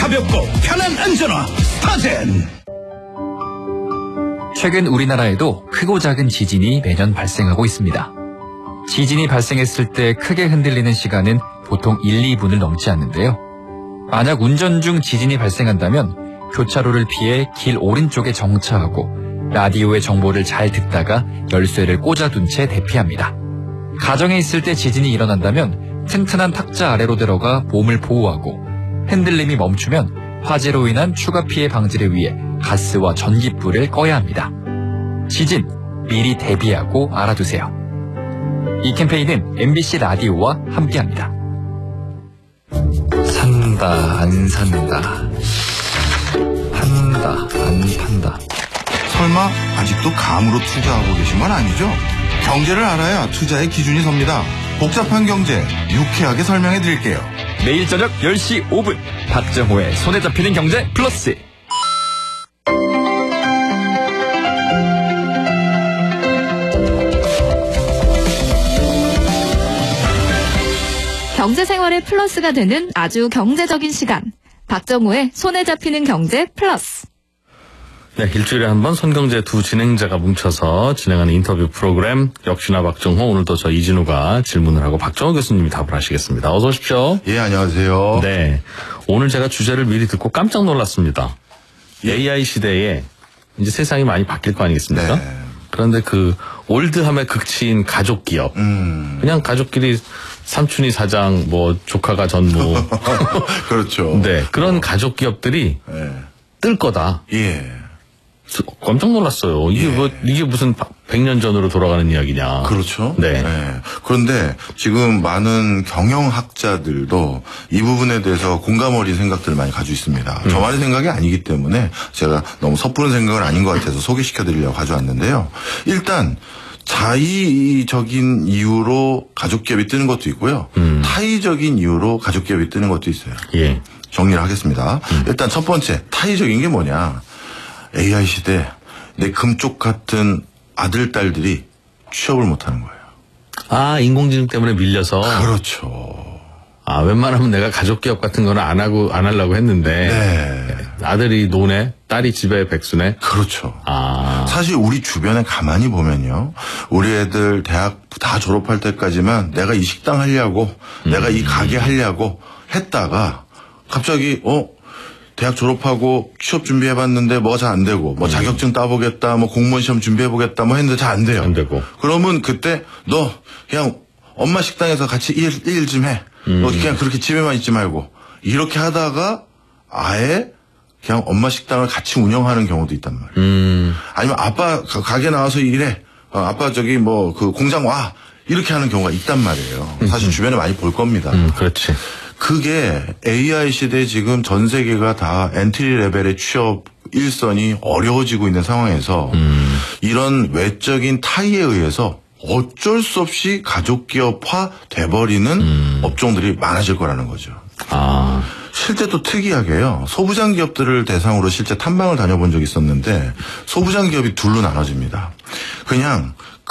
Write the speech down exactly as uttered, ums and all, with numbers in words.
가볍고 편한 안전화 스타젠. 최근 우리나라에도 크고 작은 지진이 매년 발생하고 있습니다. 지진이 발생했을 때 크게 흔들리는 시간은 보통 일, 이 분을 넘지 않는데요. 만약 운전 중 지진이 발생한다면 교차로를 피해 길 오른쪽에 정차하고 라디오의 정보를 잘 듣다가 열쇠를 꽂아둔 채 대피합니다. 가정에 있을 때 지진이 일어난다면 튼튼한 탁자 아래로 들어가 몸을 보호하고 흔들림이 멈추면 화재로 인한 추가 피해 방지를 위해 가스와 전기불을 꺼야 합니다. 지진 미리 대비하고 알아두세요. 이 캠페인은 엠비씨 라디오와 함께합니다. 산다 안 산다, 판다 안 판다. 설마 아직도 감으로 투자하고 계신 건 아니죠? 경제를 알아야 투자의 기준이 섭니다. 복잡한 경제 유쾌하게 설명해 드릴게요. 내일 저녁 열 시 오 분 박정호의 손에 잡히는 경제 플러스. 경제생활의 플러스가 되는 아주 경제적인 시간. 박정호의 손에 잡히는 경제 플러스. 네, 일주일에 한 번 손경제 두 진행자가 뭉쳐서 진행하는 인터뷰 프로그램, 역시나 박정호, 오늘도 저 이진우가 질문을 하고 박정호 교수님이 답을 하시겠습니다. 어서 오십시오. 예, 안녕하세요. 네, 오늘 제가 주제를 미리 듣고 깜짝 놀랐습니다. 예. 에이아이 시대에 이제 세상이 많이 바뀔 거 아니겠습니까? 네. 그런데 그 올드함의 극치인 가족 기업, 음. 그냥 가족끼리 삼촌이 사장, 뭐 조카가 전무, 그렇죠. 네, 그런 어. 가족 기업들이 네. 뜰 거다. 예. 깜짝 놀랐어요. 이게 예. 뭐 이게 무슨 백 년 전으로 돌아가는 이야기냐. 그렇죠. 네. 네. 그런데 지금 많은 경영학자들도 이 부분에 대해서 공감 어린 생각들을 많이 가지고 있습니다. 음. 저만의 생각이 아니기 때문에 제가 너무 섣부른 생각은 아닌 것 같아서 소개시켜드리려고 가져왔는데요. 일단 자의적인 이유로 가족기업이 뜨는 것도 있고요. 음. 타의적인 이유로 가족기업이 뜨는 것도 있어요. 예. 정리를 하겠습니다. 음. 일단 첫 번째, 타의적인 게 뭐냐. 에이아이 시대 내 금쪽 같은 아들, 딸들이 취업을 못하는 거예요. 아, 인공지능 때문에 밀려서. 그렇죠. 아, 웬만하면 내가 가족기업 같은 거는 안 하고, 안 하려고 했는데. 네. 아들이 노네, 딸이 집에 백수네. 그렇죠. 아. 사실 우리 주변에 가만히 보면요. 우리 애들 대학 다 졸업할 때까지만 내가 이 식당 하려고, 음. 내가 이 가게 하려고 했다가 갑자기, 어? 대학 졸업하고 취업 준비해봤는데 뭐가 잘 안 되고, 뭐 자격증 따보겠다, 뭐 공무원 시험 준비해보겠다, 뭐 했는데 잘 안 돼요. 안 되고. 그러면 그때 너 그냥 엄마 식당에서 같이 일, 일 좀 해. 음. 너 그냥 그렇게 집에만 있지 말고. 이렇게 하다가 아예 그냥 엄마 식당을 같이 운영하는 경우도 있단 말이에요. 음. 아니면 아빠 가게 나와서 일해. 어, 아빠 저기 뭐 그 공장 와. 이렇게 하는 경우가 있단 말이에요. 사실 음. 주변에 많이 볼 겁니다. 음, 그렇지. 그게 에이아이 시대에 지금 전 세계가 다 엔트리 레벨의 취업 일선이 어려워지고 있는 상황에서 음. 이런 외적인 타의에 의해서 어쩔 수 없이 가족기업화 돼버리는 음. 업종들이 많아질 거라는 거죠. 아. 실제 또 특이하게요. 소부장 기업들을 대상으로 실제 탐방을 다녀본 적이 있었는데 소부장 기업이 둘로 나눠집니다. 그냥